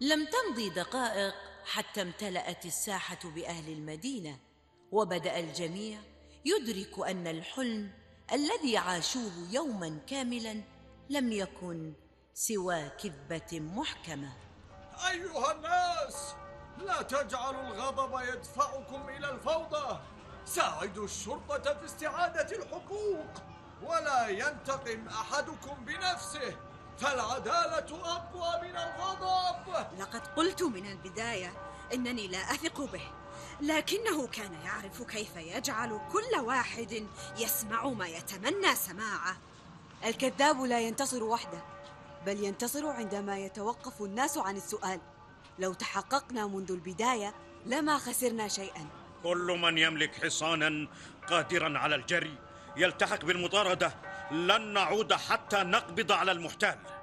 لم تمض دقائق حتى امتلأت الساحة بأهل المدينة، وبدأ الجميع يدرك أن الحلم الذي عاشوه يوما كاملا لم يكن سوى كذبة محكمة. أيها الناس، لا تجعلوا الغضب يدفعكم إلى الفوضى. ساعدوا الشرطة في استعادة الحقوق، ولا ينتقم أحدكم بنفسه، فالعدالة أقوى من الغضب. لقد قلت من البداية إنني لا أثق به، لكنه كان يعرف كيف يجعل كل واحد يسمع ما يتمنى سماعه. الكذاب لا ينتصر وحده، بل ينتصر عندما يتوقف الناس عن السؤال. لو تحققنا منذ البداية لما خسرنا شيئا. كل من يملك حصانا قادرا على الجري يلتحق بالمطاردة. لن نعود حتى نقبض على المحتال.